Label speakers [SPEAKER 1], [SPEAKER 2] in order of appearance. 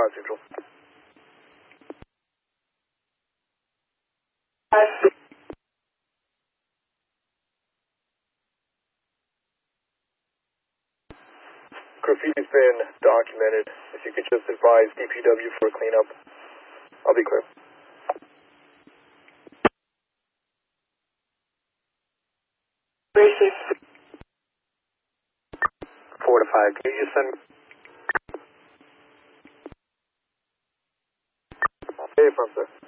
[SPEAKER 1] Fox Central. Graffiti's been documented. If you could just advise DPW for a cleanup, I'll be clear. 4 to 5. Can you just send me? Hey, from sir.